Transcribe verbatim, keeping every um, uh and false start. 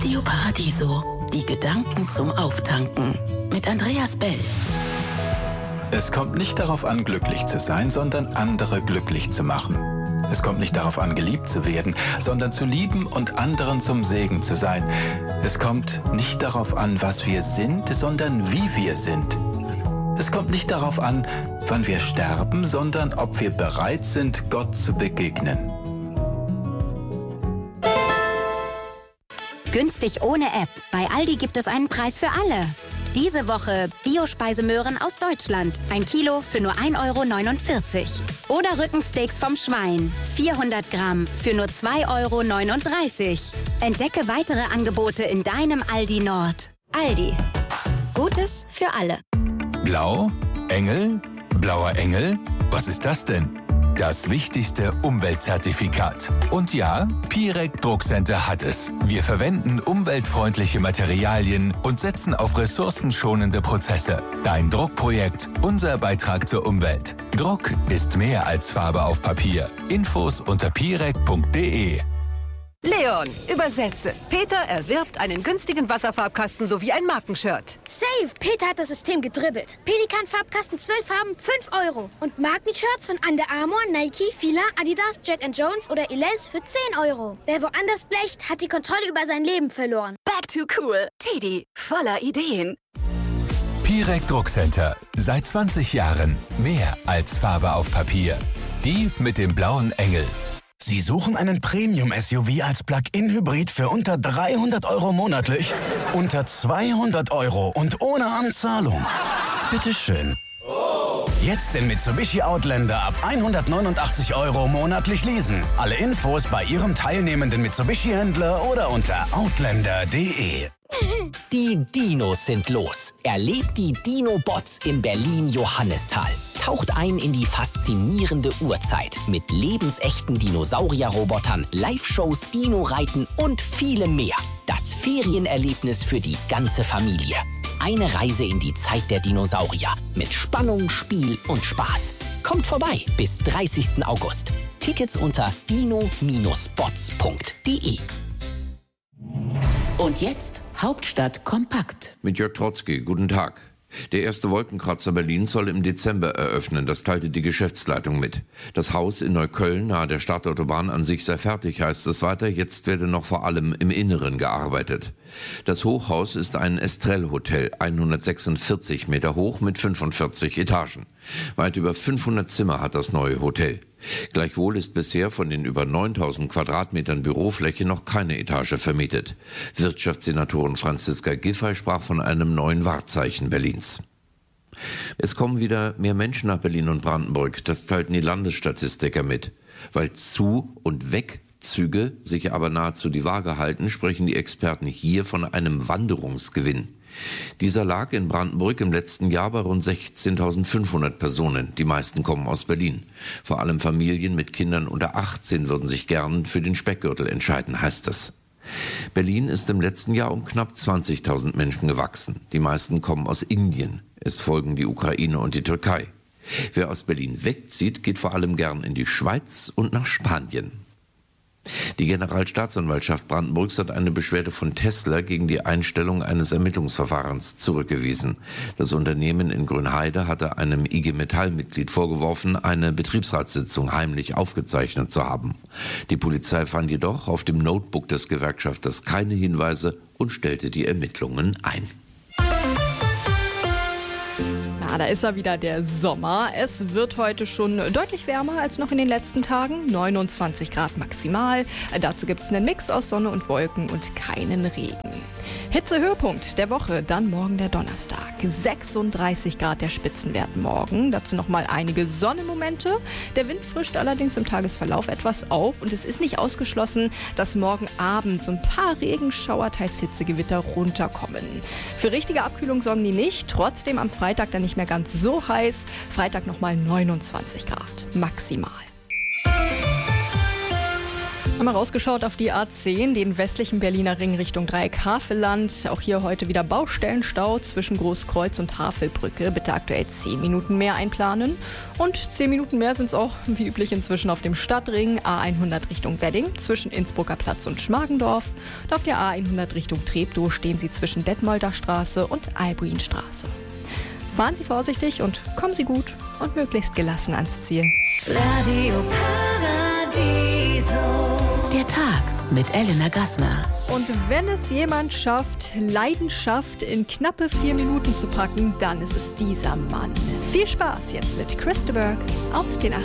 Radio Paradiso. Die Gedanken zum Auftanken. Mit Andreas Bell. Es kommt nicht darauf an, glücklich zu sein, sondern andere glücklich zu machen. Es kommt nicht darauf an, geliebt zu werden, sondern zu lieben und anderen zum Segen zu sein. Es kommt nicht darauf an, was wir sind, sondern wie wir sind. Es kommt nicht darauf an, wann wir sterben, sondern ob wir bereit sind, Gott zu begegnen. Günstig ohne App. Bei Aldi gibt es einen Preis für alle. Diese Woche Bio-Speisemöhren aus Deutschland. Ein Kilo für nur ein Euro neunundvierzig. Oder Rückensteaks vom Schwein. vierhundert Gramm für nur zwei Euro neununddreißig. Entdecke weitere Angebote in deinem Aldi Nord. Aldi. Gutes für alle. Blau? Engel? Blauer Engel? Was ist das denn? Das wichtigste Umweltzertifikat. Und ja, Pirec Druckcenter hat es. Wir verwenden umweltfreundliche Materialien und setzen auf ressourcenschonende Prozesse. Dein Druckprojekt, unser Beitrag zur Umwelt. Druck ist mehr als Farbe auf Papier. Infos unter pirec punkt de. Leon, übersetze. Peter erwirbt einen günstigen Wasserfarbkasten sowie ein Markenshirt. Safe! Peter hat das System gedribbelt. Pelikan-Farbkasten, zwölf Farben, fünf Euro. Und Markenshirts von Under Armour, Nike, Fila, Adidas, Jack and Jones oder Elize für zehn Euro. Wer woanders blecht, hat die Kontrolle über sein Leben verloren. Back to cool. Teddy, voller Ideen. Pirec Druckcenter. Seit zwanzig Jahren mehr als Farbe auf Papier. Die mit dem blauen Engel. Sie suchen einen Premium-S U V als Plug-in-Hybrid für unter dreihundert Euro monatlich? Unter zweihundert Euro und ohne Anzahlung? Bitteschön. Jetzt den Mitsubishi Outlander ab hundertneunundachtzig Euro monatlich leasen. Alle Infos bei Ihrem teilnehmenden Mitsubishi-Händler oder unter outlander punkt de. Die Dinos sind los. Erlebt die Dino-Bots im Berlin-Johannisthal. Taucht ein in die faszinierende Urzeit mit lebensechten Dinosaurier-Robotern, Live-Shows, Dino-Reiten und vielem mehr. Das Ferienerlebnis für die ganze Familie. Eine Reise in die Zeit der Dinosaurier mit Spannung, Spiel und Spaß. Kommt vorbei bis dreißigsten August. Tickets unter dino Bindestrich bots punkt de. Und jetzt Hauptstadt kompakt. Mit Jörg Trotzki, guten Tag. Der erste Wolkenkratzer Berlins soll im Dezember eröffnen, das teilte die Geschäftsleitung mit. Das Haus in Neukölln nahe der Startautobahn an sich sei fertig, heißt es weiter. Jetzt werde noch vor allem im Inneren gearbeitet. Das Hochhaus ist ein Estrell-Hotel, hundertsechsundvierzig Meter hoch mit fünfundvierzig Etagen. Weit über fünfhundert Zimmer hat das neue Hotel. Gleichwohl ist bisher von den über neuntausend Quadratmetern Bürofläche noch keine Etage vermietet. Wirtschaftssenatorin Franziska Giffey sprach von einem neuen Wahrzeichen Berlins. Es kommen wieder mehr Menschen nach Berlin und Brandenburg, das teilten die Landesstatistiker mit. Weil Zu- und Wegzüge sich aber nahezu die Waage halten, sprechen die Experten hier von einem Wanderungsgewinn. Dieser lag in Brandenburg im letzten Jahr bei rund sechzehntausendfünfhundert Personen. Die meisten kommen aus Berlin. Vor allem Familien mit Kindern unter achtzehn würden sich gern für den Speckgürtel entscheiden, heißt es. Berlin ist im letzten Jahr um knapp zwanzigtausend Menschen gewachsen. Die meisten kommen aus Indien. Es folgen die Ukraine und die Türkei. Wer aus Berlin wegzieht, geht vor allem gern in die Schweiz und nach Spanien. Die Generalstaatsanwaltschaft Brandenburgs hat eine Beschwerde von Tesla gegen die Einstellung eines Ermittlungsverfahrens zurückgewiesen. Das Unternehmen in Grünheide hatte einem I G Metall-Mitglied vorgeworfen, eine Betriebsratssitzung heimlich aufgezeichnet zu haben. Die Polizei fand jedoch auf dem Notebook des Gewerkschafters keine Hinweise und stellte die Ermittlungen ein. Ja, da ist er wieder, der Sommer. Es wird heute schon deutlich wärmer als noch in den letzten Tagen. neunundzwanzig Grad maximal. Dazu gibt es einen Mix aus Sonne und Wolken und keinen Regen. Hitzehöhepunkt der Woche, dann morgen der Donnerstag. sechsunddreißig Grad der Spitzenwert morgen. Dazu nochmal einige Sonnenmomente. Der Wind frischt allerdings im Tagesverlauf etwas auf. Und es ist nicht ausgeschlossen, dass morgen Abend so ein paar Regenschauer, teils Hitzegewitter runterkommen. Für richtige Abkühlung sorgen die nicht. Trotzdem am Freitag dann nicht mehr ganz so heiß. Freitag nochmal neunundzwanzig Grad maximal. Mal rausgeschaut auf die A zehn, den westlichen Berliner Ring Richtung Dreieck-Havelland. Auch hier heute wieder Baustellenstau zwischen Großkreuz und Havelbrücke. Bitte aktuell zehn Minuten mehr einplanen. Und zehn Minuten mehr sind es auch wie üblich inzwischen auf dem Stadtring A hundert Richtung Wedding zwischen Innsbrucker Platz und Schmargendorf. Und auf der A hundert Richtung Treptow stehen Sie zwischen Detmolder Straße und Albuinstraße. Fahren Sie vorsichtig und kommen Sie gut und möglichst gelassen ans Ziel. Radio Paradiso. Der Tag mit Elena Gassner. Und wenn es jemand schafft, Leidenschaft in knappe vier Minuten zu packen, dann ist es dieser Mann. Viel Spaß jetzt mit Chris de Burgh aus den